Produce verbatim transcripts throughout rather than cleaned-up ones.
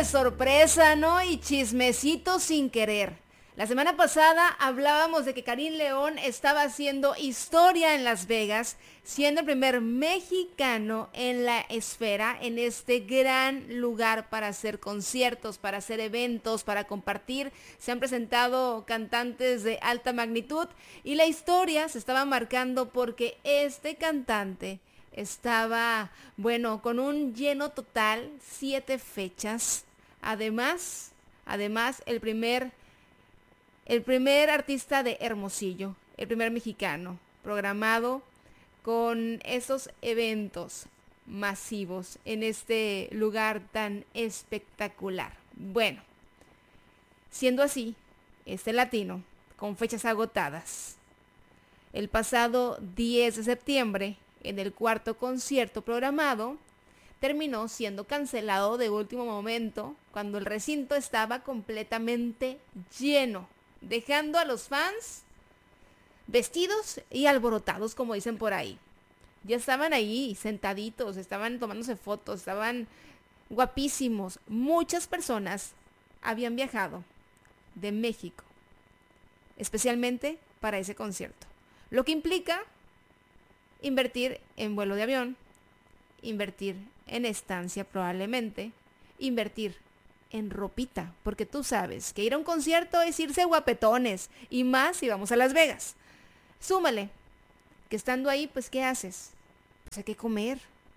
de sorpresa, ¿no? Y chismecito sin querer. La semana pasada hablábamos de que Karim León estaba haciendo historia en Las Vegas, siendo el primer mexicano en la esfera, en este gran lugar para hacer conciertos, para hacer eventos, para compartir. Se han presentado cantantes de alta magnitud y la historia se estaba marcando porque este cantante estaba, bueno, con un lleno total, siete fechas. Además, además, el primer el primer artista de Hermosillo, el primer mexicano, programado con esos eventos masivos en este lugar tan espectacular. Bueno, siendo así, este latino, con fechas agotadas, el pasado diez de septiembre, en el cuarto concierto programado, terminó siendo cancelado de último momento cuando el recinto estaba completamente lleno, dejando a los fans vestidos y alborotados, como dicen por ahí. Ya estaban ahí sentaditos, estaban tomándose fotos, estaban guapísimos. Muchas personas habían viajado de México, especialmente para ese concierto. Lo que implica invertir en vuelo de avión, invertir en estancia probablemente, invertir en ropita, porque tú sabes que ir a un concierto es irse guapetones, y más si vamos a Las Vegas. Súmale, que estando ahí, pues ¿qué haces? Pues hay que comer.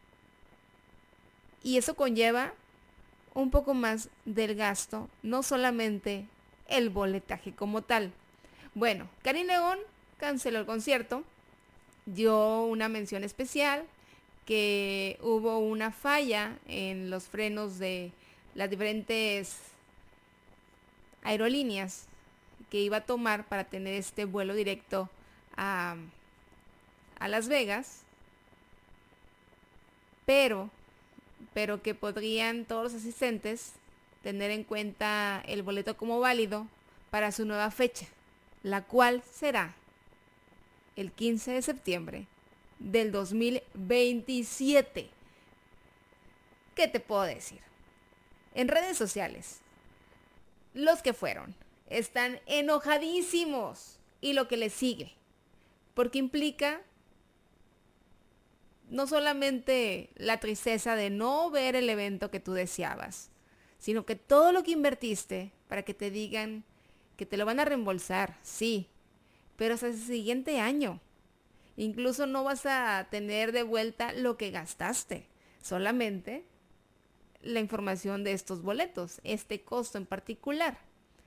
Y eso conlleva un poco más del gasto, no solamente el boletaje como tal. Bueno, Karim León canceló el concierto, dio una mención especial, que hubo una falla en los frenos de las diferentes aerolíneas que iba a tomar para tener este vuelo directo a, a Las Vegas, pero, pero que podrían todos los asistentes tener en cuenta el boleto como válido para su nueva fecha, la cual será el quince de septiembre del dos mil veintisiete. ¿Qué te puedo decir? En redes sociales, los que fueron están enojadísimos, y lo que les sigue, porque implica no solamente la tristeza de no ver el evento que tú deseabas, sino que todo lo que invertiste para que te digan que te lo van a reembolsar, sí, pero hasta el siguiente año. Incluso no vas a tener de vuelta lo que gastaste, solamente la información de estos boletos, este costo en particular.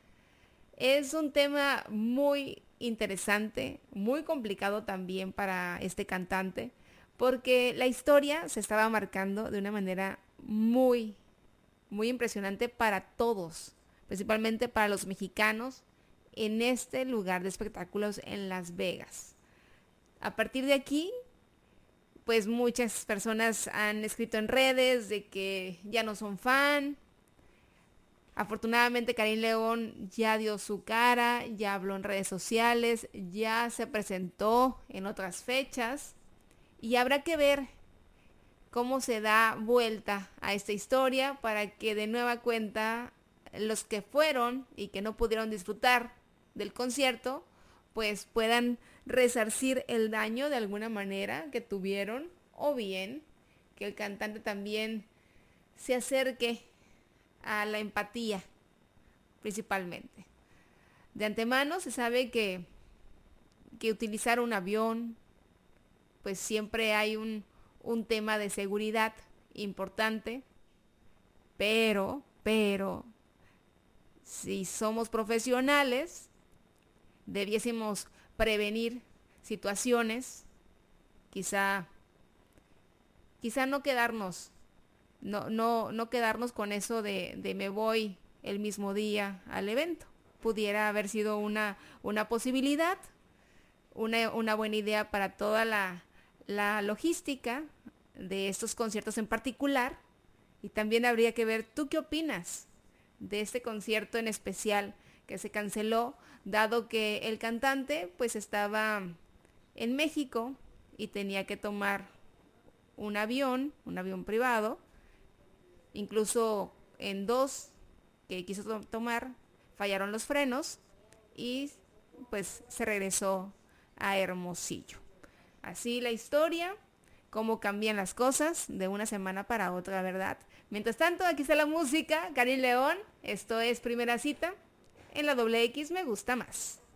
Es un tema muy interesante, muy complicado también para este cantante, porque la historia se estaba marcando de una manera muy, muy impresionante para todos, principalmente para los mexicanos en este lugar de espectáculos en Las Vegas. A partir de aquí, pues muchas personas han escrito en redes de que ya no son fan. Afortunadamente Karim León ya dio su cara, ya habló en redes sociales, ya se presentó en otras fechas, y habrá que ver cómo se da vuelta a esta historia para que de nueva cuenta los que fueron y que no pudieron disfrutar del concierto pues puedan resarcir el daño de alguna manera que tuvieron, o bien que el cantante también se acerque a la empatía principalmente. De antemano se sabe que, que utilizar un avión, pues siempre hay un, un tema de seguridad importante, pero, pero, si somos profesionales, debiésemos prevenir situaciones, quizá, quizá no quedarnos, no, no, no quedarnos con eso de, de me voy el mismo día al evento. Pudiera haber sido una, una posibilidad, una, una buena idea para toda la, la logística de estos conciertos en particular, y también habría que ver, ¿tú qué opinas de este concierto en especial que se canceló, dado que el cantante pues estaba en México y tenía que tomar un avión, un avión privado, incluso en dos que quiso to- tomar, fallaron los frenos y pues se regresó a Hermosillo. Así la historia, cómo cambian las cosas de una semana para otra, ¿verdad? Mientras tanto, aquí está la música, Karin León, esto es Primera Cita, en la doble X me gusta más.